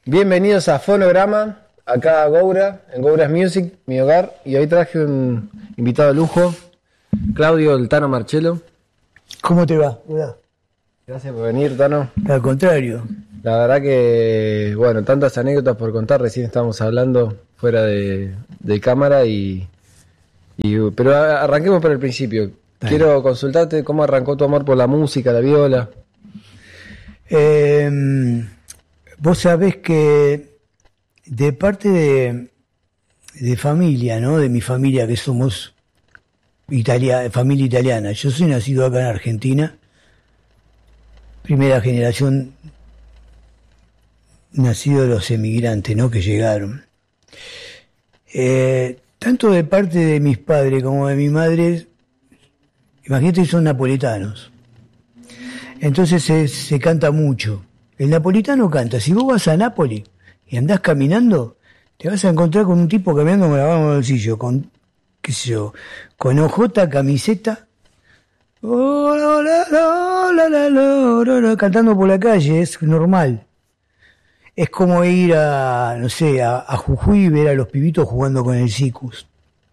Bienvenidos a Fonograma, acá a Goura, en Goura's Music, mi hogar, y hoy traje un invitado de lujo, Claudio El Tano Marchello. ¿Cómo te va? Gracias por venir, Tano. Al contrario. La verdad que, bueno, tantas anécdotas por contar, recién estábamos hablando fuera de cámara, pero arranquemos por el principio. Dale. Quiero consultarte cómo arrancó tu amor por la música, la viola. Vos sabés que de parte de familia, ¿no? De mi familia, que somos familia italiana. Yo soy nacido acá en Argentina, primera generación, nacido de los emigrantes, ¿no? Que llegaron. Tanto de parte de mis padres como de mi madre, imagínate, son napolitanos. Entonces se canta mucho. El napolitano canta. Si vos vas a Nápoles y andás caminando, te vas a encontrar con un tipo caminando con la mano en el bolsillo, con, qué sé yo, con hojota, camiseta, cantando por la calle. Es normal. Es como ir a, no sé, a Jujuy y ver a los pibitos jugando con el Sikus.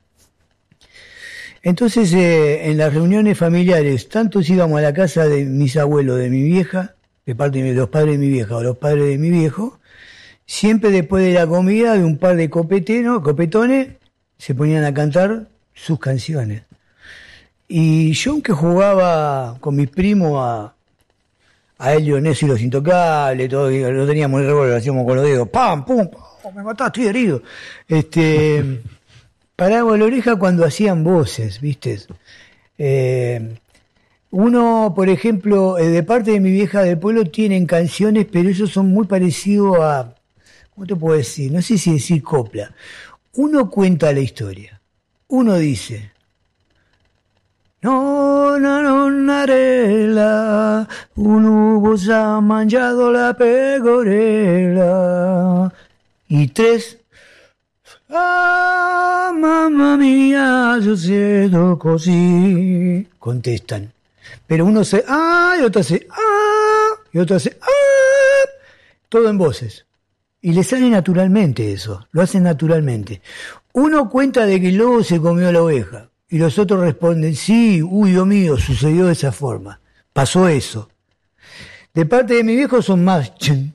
Entonces, en las reuniones familiares, tanto si íbamos a la casa de mis abuelos, de mi vieja, de parte de los padres de mi vieja o los padres de mi viejo, siempre después de la comida, de un par de copetones, se ponían a cantar sus canciones. Y yo, aunque jugaba con mis primos a Elio Neso y los Intocables, todo, lo teníamos en el revólver, lo hacíamos con los dedos, ¡pam, pum! ¡Oh, me mataste, estoy herido! Paraba la oreja cuando hacían voces, ¿viste? Uno, por ejemplo, de parte de mi vieja del pueblo, tienen canciones, pero ellos son muy parecidos a, ¿cómo te puedo decir? No sé si decir copla. Uno cuenta la historia. Uno dice, no, narela, un hubo se ha mangiado la pecorella. Y tres, ah, mamma mía, yo siento così. Contestan. Pero uno hace, ah, y otro hace, ah, y otro hace, ah. Todo en voces. Y le sale naturalmente eso. Lo hacen naturalmente. Uno cuenta de que el lobo se comió la oveja. Y los otros responden, sí, uy, Dios mío, sucedió de esa forma. Pasó eso. De parte de mi viejo son más,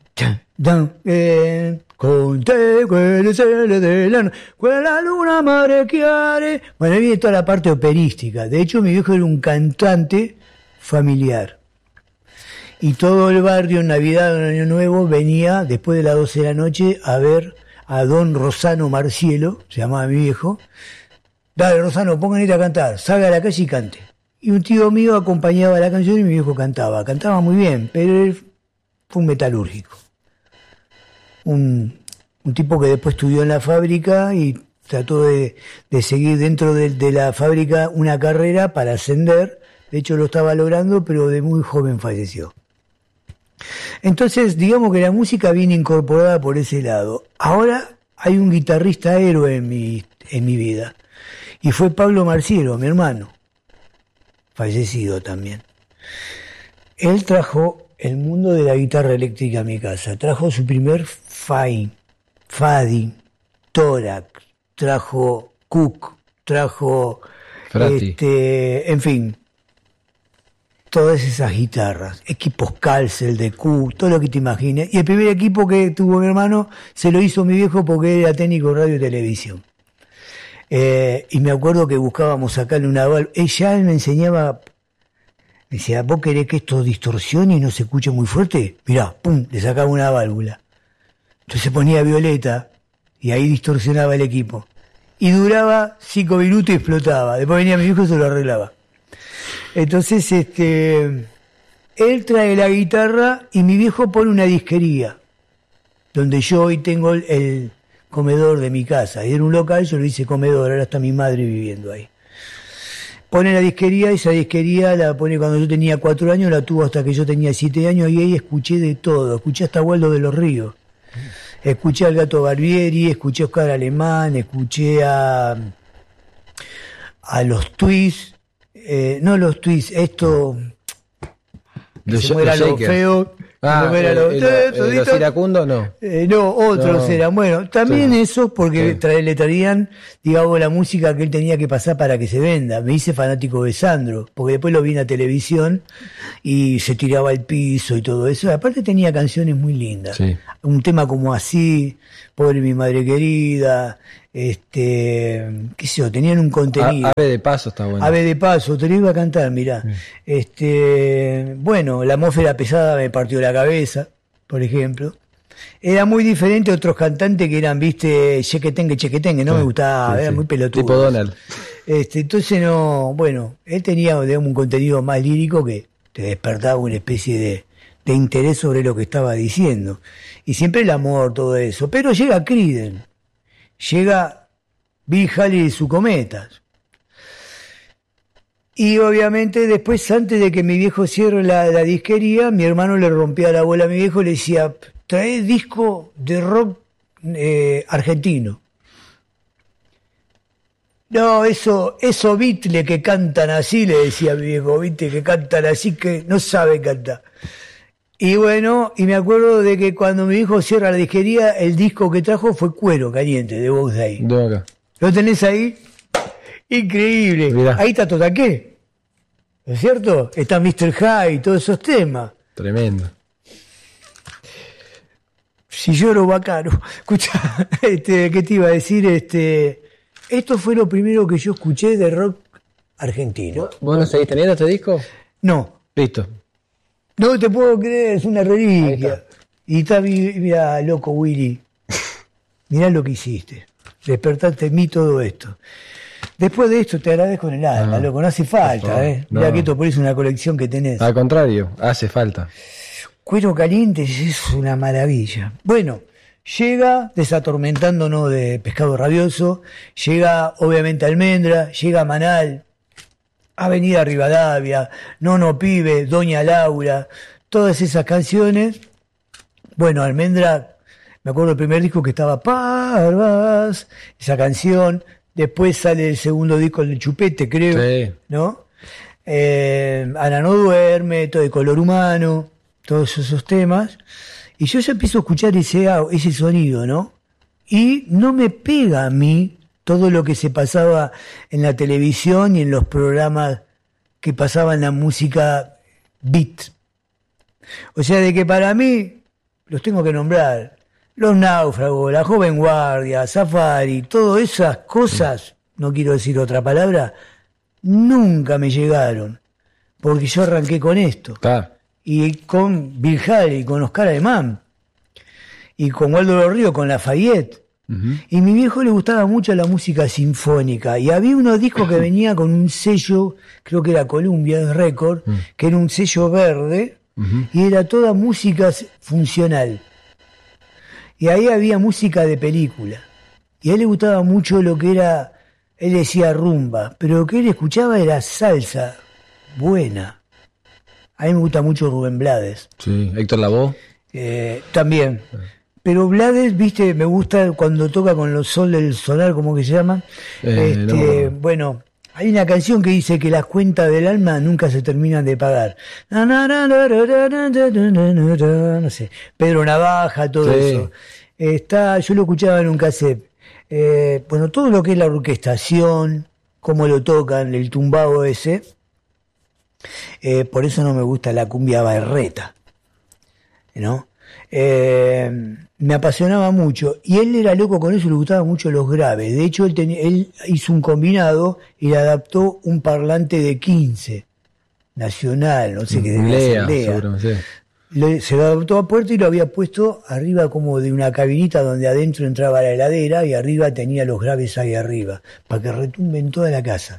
conté quelle sere dell'anno, quella luna mare chiare. Bueno, ahí viene toda la parte operística. De hecho, mi viejo era un cantante familiar. Y todo el barrio en Navidad, en Año Nuevo, venía después de las 12 de la noche a ver a don Rosano Marcielo, se llamaba mi viejo. Dale, Rosano, pónganle a cantar, salga a la calle y cante. Y un tío mío acompañaba la canción y mi viejo cantaba. Cantaba muy bien, pero él fue un metalúrgico. Un tipo que después estudió en la fábrica y trató de seguir dentro de la fábrica una carrera para ascender. De hecho lo estaba logrando, pero de muy joven falleció. Entonces, digamos que la música viene incorporada por ese lado. Ahora hay un guitarrista héroe en mi vida. Y fue Pablo Marcielo, mi hermano. Fallecido también. Él trajo el mundo de la guitarra eléctrica a mi casa. Trajo su primer Fadi, Torax, trajo Cook, trajo Frati. en fin, todas esas guitarras, equipos Calcel, de Q, todo lo que te imagines. Y el primer equipo que tuvo mi hermano se lo hizo mi viejo porque era técnico de radio y televisión. Y me acuerdo que buscábamos sacarle una válvula. Él me enseñaba, me decía, ¿vos querés que esto distorsione y no se escuche muy fuerte? Mirá, pum, le sacaba una válvula. Entonces se ponía violeta y ahí distorsionaba el equipo. Y duraba 5 minutos y explotaba. Después venía mi viejo y se lo arreglaba. Entonces, él trae la guitarra y mi viejo pone una disquería, donde yo hoy tengo el comedor de mi casa. Era un local, yo lo hice comedor, ahora está mi madre viviendo ahí. Pone la disquería, esa disquería la pone cuando yo tenía 4 años, la tuvo hasta que yo tenía 7 años, y ahí escuché de todo, escuché hasta Waldo de los Ríos, escuché al Gato Barbieri, escuché a Oscar Alemán, escuché a los Twists, no los Twists, esto, que se muera lo feo, Ah, No era los iracundos no. No, otros No. eran. Bueno, también Sí. eso porque Sí. le traían, digamos, la música que él tenía que pasar para que se venda. Me hice fanático de Sandro, porque después lo vi en la televisión y se tiraba al piso y todo eso. Aparte tenía canciones muy lindas. Sí. Un tema como Así, Pobre mi madre querida, qué sé yo, tenían un contenido. Ave de paso está bueno. Ave de paso, te lo iba a cantar, mirá. Bueno, La atmósfera pesada me partió la cabeza, por ejemplo. Era muy diferente a otros cantantes que eran, viste, chequetengue, no Sí, me gustaba, sí, era sí. muy pelotudo. Tipo Donald. Entonces no, bueno, él tenía, digamos, un contenido más lírico que te despertaba una especie de interés sobre lo que estaba diciendo. Y siempre el amor, todo eso. Pero llega Creedence, llega Bill Haley y su Cometas. Y obviamente después, antes de que mi viejo cierre la disquería, mi hermano le rompía la bola a mi viejo y le decía, trae disco de rock argentino. No, eso Beatles que cantan así, le decía mi viejo, viste, que cantan así que no saben cantar. Y bueno, y me acuerdo de que cuando mi hijo cierra la disquería, el disco que trajo fue Cuero Caliente de Box Day. De acá. ¿Lo tenés ahí? Increíble. Mirá. Ahí está Totaqué. ¿No es cierto? Está Mr. High y todos esos temas. Tremendo. Si lloro, bacano. Escucha, ¿qué te iba a decir? Esto fue lo primero que yo escuché de rock argentino. ¿Vos no seguís teniendo este disco? No, Listo. no te puedo creer, es una Ahí reliquia. está. Y está, mira, loco Willy, mirá lo que hiciste. Despertaste en mí todo esto. Después de esto te agradezco en el alma, Ah, loco, no hace falta, favor, Mirá no. que esto por eso es una colección que tenés. Al contrario, hace falta. Cuero Caliente es una maravilla. Bueno, llega Desatormentándonos de Pescado Rabioso, llega obviamente Almendra, llega Manal, Avenida Rivadavia, No Pibe, Doña Laura, todas esas canciones. Bueno, Almendra, me acuerdo del primer disco que estaba Parvas, esa canción. Después sale el segundo disco, el Chupete, creo, Sí. ¿no? Ana no duerme, todo de Color Humano, todos esos temas. Y yo ya empiezo a escuchar ese sonido, ¿no? Y no me pega a mí todo lo que se pasaba en la televisión y en los programas que pasaban la música beat. O sea, de que para mí, los tengo que nombrar, Los Náufragos, La Joven Guardia, Safari, todas esas cosas, no quiero decir otra palabra, nunca me llegaron, porque yo arranqué con esto. Claro. Y con Bill Haley, con Oscar Alemán, y con Waldo Los Ríos, con Lafayette. Ujú. Y a mi viejo le gustaba mucho la música sinfónica. Y había unos discos que venía con un sello, creo que era Columbia Record, que era un sello verde, Ujú. y era toda música funcional. Y ahí había música de película. Y a él le gustaba mucho lo que era, él decía rumba, pero lo que él escuchaba era salsa buena. A mí me gusta mucho Rubén Blades. Sí. Héctor Lavoe. También. Pero Blades, viste, me gusta cuando toca con los Sol del Solar, ¿cómo que se llama? No. Bueno, hay una canción que dice que las cuentas del alma nunca se terminan de pagar. No sé, Pedro Navaja, todo Sí. eso. Yo lo escuchaba en un cassette. Bueno, todo lo que es la orquestación, cómo lo tocan, el tumbado ese. Por eso no me gusta la cumbia berreta, ¿no? Me apasionaba mucho y él era loco con eso, le gustaban mucho los graves. De hecho, él hizo un combinado y le adaptó un parlante de 15 nacional, no sé qué, de la Lea, Asamblea. seguro, sí. Se lo adaptó a puerto y lo había puesto arriba como de una cabinita donde adentro entraba la heladera y arriba tenía los graves ahí arriba, para que retumbe en toda la casa.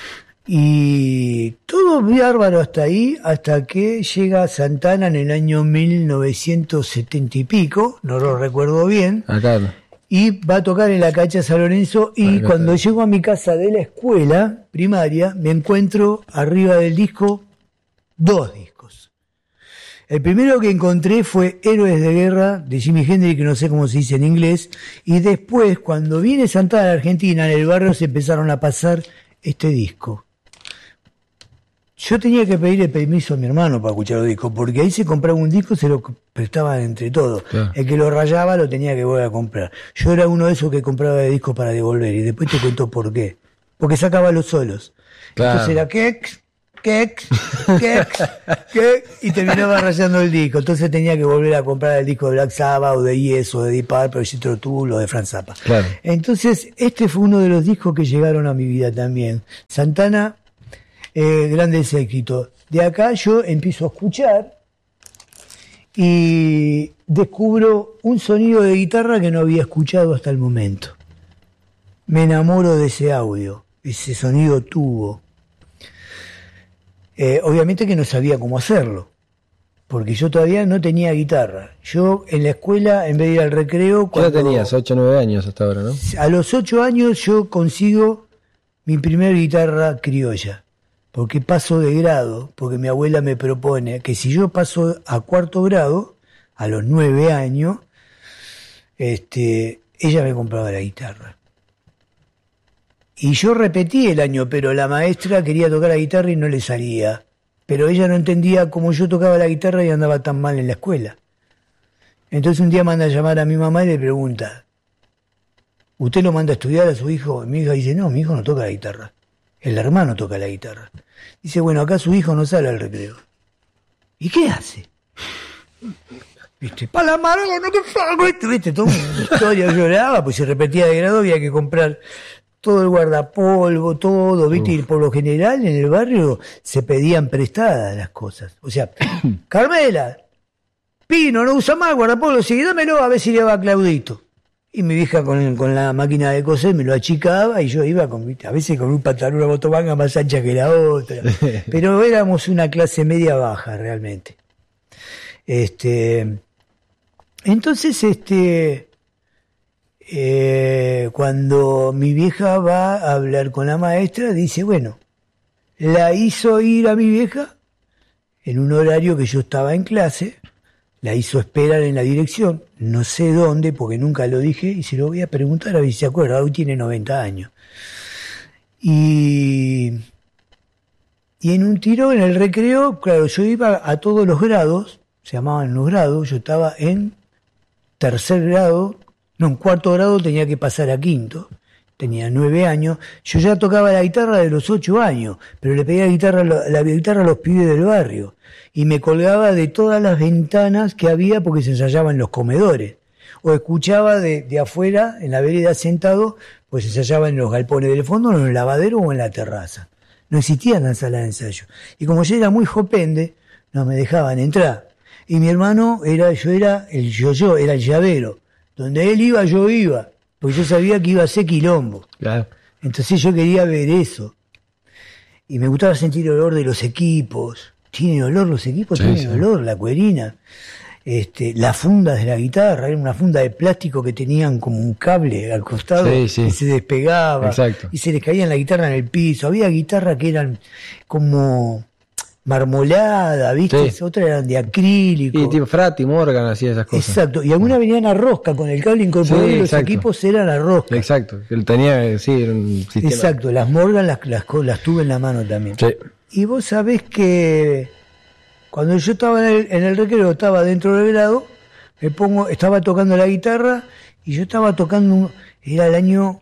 Y todo bárbaro hasta ahí, hasta que llega Santana en el año 1970 y pico, no lo recuerdo bien, Acá. y va a tocar en la cancha San Lorenzo. Y Acá cuando está. llego a mi casa de la escuela primaria, me encuentro arriba del disco 2 discos. El primero que encontré fue Héroes de Guerra de Jimi Hendrix, que no sé cómo se dice en inglés, y después, cuando viene Santana a Argentina, en el barrio se empezaron a pasar este disco. Yo tenía que pedirle permiso a mi hermano para escuchar los discos, porque ahí se compraba un disco, se lo prestaban entre todos. Claro. El que lo rayaba lo tenía que volver a comprar. Yo era uno de esos que compraba discos para devolver, y después te cuento por qué. Porque sacaba los solos. Claro. Entonces era quex, y terminaba rayando el disco. Entonces tenía que volver a comprar el disco de Black Sabbath, o de Yes, o de Deep Purple, Jethro Tull, o de Frank Zappa. Claro. Entonces, este fue uno de los discos que llegaron a mi vida también. Santana, grandes éxitos. De acá yo empiezo a escuchar y descubro un sonido de guitarra que no había escuchado hasta el momento. Me enamoro de ese audio, ese sonido tubo. Obviamente que no sabía cómo hacerlo, porque yo todavía no tenía guitarra. Yo en la escuela, en vez de ir al recreo... ¿Qué edad tenías? 8 o 9 años hasta ahora, ¿no? A los 8 años yo consigo mi primer guitarra criolla, porque paso de grado, porque mi abuela me propone que si yo paso a 4º grado, a los 9 años, ella me compraba la guitarra. Y yo repetí el año, pero la maestra quería tocar la guitarra y no le salía. Pero ella no entendía cómo yo tocaba la guitarra y andaba tan mal en la escuela. Entonces un día manda a llamar a mi mamá y le pregunta, ¿usted lo manda a estudiar a su hijo? Y mi hija dice, no, mi hijo no toca la guitarra. El hermano toca la guitarra. Dice, bueno, acá su hijo no sale al recreo. ¿Y qué hace? ¿Viste? ¡Para la mano, no te fago! ¿Viste? Toda una historia, lloraba, pues se repetía de grado, había que comprar todo el guardapolvo, todo, ¿viste? Y por lo general en el barrio se pedían prestadas las cosas. O sea, Carmela, Pino, no usa más guardapolvo, sí, dámelo a ver si le va a Claudito. Y mi vieja con la máquina de coser me lo achicaba y yo iba con, ¿viste? A veces con un pantalón, una botomanga más ancha que la otra. Pero éramos una clase media baja realmente. Entonces, cuando mi vieja va a hablar con la maestra, dice, bueno, la hizo ir a mi vieja en un horario que yo estaba en clase, la hizo esperar en la dirección, no sé dónde, porque nunca lo dije, y se lo voy a preguntar a ver si se acuerda, hoy tiene 90 años. Y en un tiro, en el recreo, claro, yo iba a todos los grados, se llamaban los grados, yo estaba en 3er grado, no, en 4º grado tenía que pasar a 5º, tenía 9 años, yo ya tocaba la guitarra de los 8 años, pero le pedía la guitarra a los pibes del barrio, y me colgaba de todas las ventanas que había porque se ensayaba en los comedores, o escuchaba de afuera, en la vereda sentado, pues se ensayaba en los galpones del fondo, o en el lavadero o en la terraza. No existían las salas de ensayo. Y como yo era muy jopende, no me dejaban entrar. Y mi hermano yo era el yo-yo, era el llavero. Donde él iba, yo iba, porque yo sabía que iba a ser quilombo. Claro. Entonces yo quería ver eso. Y me gustaba sentir el olor de los equipos. ¿Tienen olor los equipos? Sí, Tienen sí. olor, la cuerina. Las fundas de la guitarra, era una funda de plástico que tenían como un cable al costado, Sí, sí. que se despegaba. Exacto. Y se les caía la guitarra en el piso. Había guitarras que eran como marmolada, ¿viste? Sí. Otras eran de acrílico. Y tipo Frati, Morgan, hacía esas cosas. Exacto, y algunas venían a rosca, con el cable incorporado, Sí, y los exacto. equipos eran a rosca. Exacto. Él tenía, sí, era un sistema. Exacto, las Morgan las tuve en la mano también. Sí. Y vos sabés que cuando yo estaba en el recreo, estaba dentro del grado, estaba tocando la guitarra, y yo estaba tocando, era el año,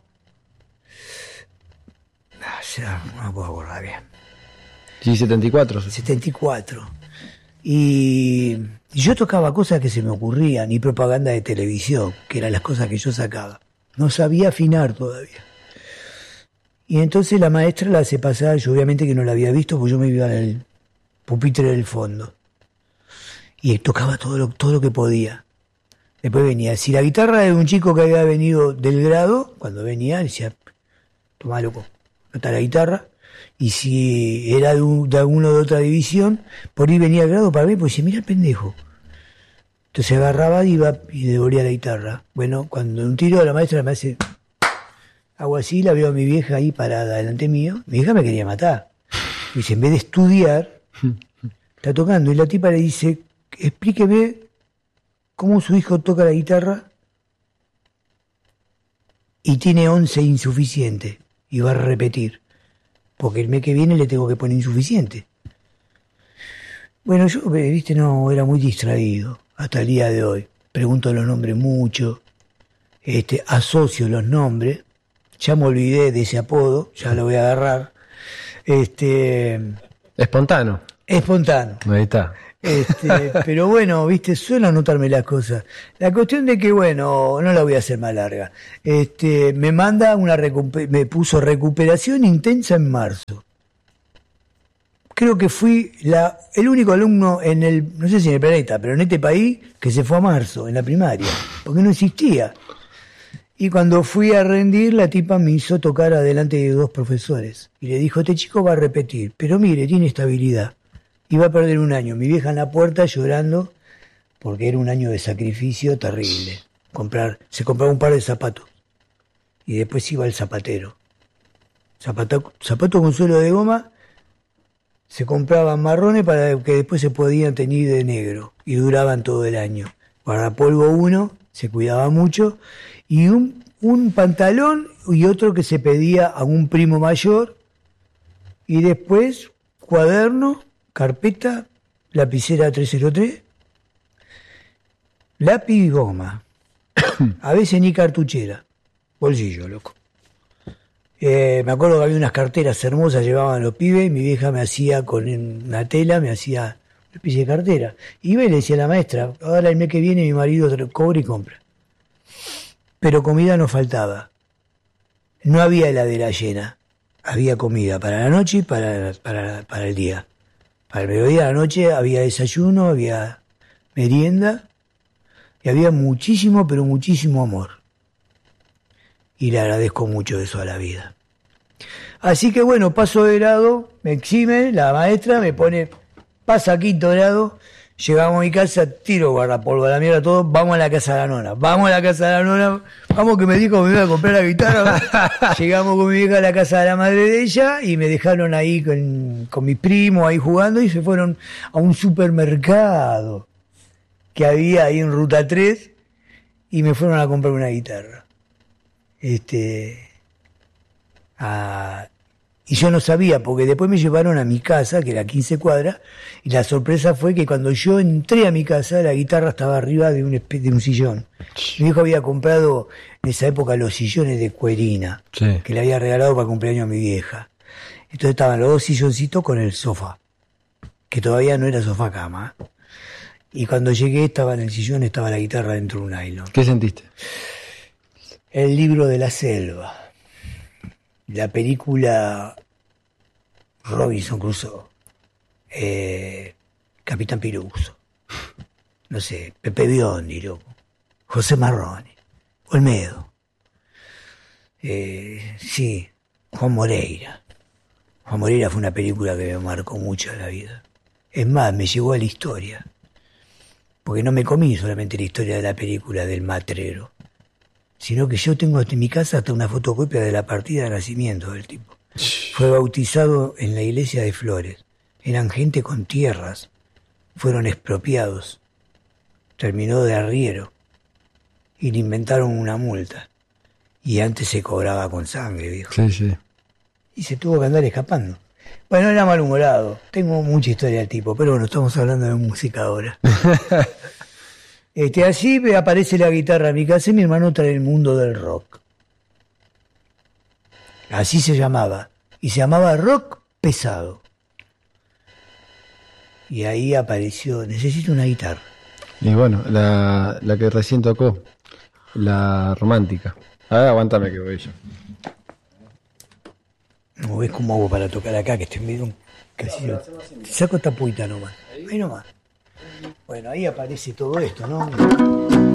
no me puedo acordar bien, Sí, 74. 74. Y yo tocaba cosas que se me ocurrían, y propaganda de televisión, que eran las cosas que yo sacaba. No sabía afinar todavía. Y entonces la maestra la hace pasar, yo obviamente que no la había visto, porque yo me iba en el pupitre del fondo. Y tocaba todo lo que podía. Después venía, si la guitarra de un chico que había venido del grado, cuando venía, decía, tomá loco, no está la guitarra. Y si era de alguno de otra división, por ahí venía el grado para mí, pues dice, mira el pendejo. Entonces agarraba, iba y devolvía la guitarra. Bueno, cuando un tiro la maestra me hace, hago así, la veo a mi vieja ahí parada delante mío. Mi vieja me quería matar. Y dice, en vez de estudiar, está tocando. Y la tipa le dice, explíqueme cómo su hijo toca la guitarra y tiene 11 insuficiente. Y va a repetir. Porque el mes que viene le tengo que poner insuficiente. Bueno, yo, viste, no, era muy distraído hasta el día de hoy. Pregunto los nombres mucho, asocio los nombres. Ya me olvidé de ese apodo, ya lo voy a agarrar. Espontáneo. Espontáneo. Ahí está. Pero bueno, viste, suelo anotarme las cosas. La cuestión de que, bueno, no la voy a hacer más larga. Me manda me puso recuperación intensa en marzo. Creo que fui el único alumno no sé si en el planeta, pero en este país, que se fue a marzo, en la primaria, porque no existía. Y cuando fui a rendir, la tipa me hizo tocar adelante de 2 profesores. Y le dijo, este chico va a repetir, pero mire, tiene estabilidad. Y va a perder un año. Mi vieja en la puerta llorando, porque era un año de sacrificio terrible. Se compraba un par de zapatos. Y después iba al zapatero. Zapato con suelo de goma. Se compraban marrones para que después se podían teñir de negro. Y duraban todo el año. Guardapolvo uno, se cuidaba mucho. Y un pantalón y otro que se pedía a un primo mayor. Y después cuaderno, carpeta, lapicera 303, lápiz y goma. A veces ni cartuchera. Bolsillo, loco. Me acuerdo que había unas carteras hermosas, llevaban los pibes, y mi vieja me hacía con una tela, me hacía una especie de cartera. Iba y le decía a la maestra, ahora el mes que viene mi marido cobra y compra. Pero comida no faltaba. No había heladera llena. Había comida para la noche y para el día. Para el mediodía de la noche había desayuno, había merienda y había muchísimo, pero muchísimo amor. Y le agradezco mucho eso a la vida. Así que bueno, paso de grado, me exime, la maestra me pone, pasa quinto grado, llegamos a mi casa, tiro guardapolvo a la mierda todo, vamos a la casa de la nona, vamos que me dijo que me iba a comprar la guitarra. Llegamos con mi vieja a la casa de la madre de ella y me dejaron ahí con mis primos ahí jugando y se fueron a un supermercado que había ahí en Ruta 3 y me fueron a comprar una guitarra. Y yo no sabía, porque después me llevaron a mi casa, que era 15 cuadras, y la sorpresa fue que cuando yo entré a mi casa, la guitarra estaba arriba de un sillón. Mi hijo había comprado en esa época los sillones de cuerina, sí, que le había regalado para el cumpleaños a mi vieja. Entonces estaban los 2 silloncitos con el sofá, que todavía no era sofá cama. Y cuando llegué, estaba en el sillón, estaba la guitarra dentro de un nylon. ¿Qué sentiste? El libro de la selva. La película Robinson Crusoe, Capitán Piruso, no sé, Pepe Biondi, loco, José Marrone, Olmedo, sí, Juan Moreira. Juan Moreira fue una película que me marcó mucho en la vida. Es más, me llevó a la historia, porque no me comí solamente la historia de la película del matrero, sino que yo tengo en mi casa hasta una fotocopia de la partida de nacimiento del tipo. Fue bautizado en la iglesia de Flores. Eran gente con tierras. Fueron expropiados. Terminó de arriero. Y le inventaron una multa. Y antes se cobraba con sangre, viejo. Sí, sí. Y se tuvo que andar escapando. Bueno, era malhumorado. Tengo mucha historia del tipo, pero bueno, estamos hablando de música ahora. Así aparece la guitarra en mi casa y mi hermano trae el mundo del rock. Así se llamaba. Y se llamaba rock pesado. Y ahí apareció, necesito una guitarra. Y bueno, la que recién tocó, la romántica. A ver, aguántame que voy yo. ¿No ves cómo hago para tocar acá? Que estoy medio casi. Saco esta puita nomás. Ahí nomás. Bueno, ahí aparece todo esto, ¿no?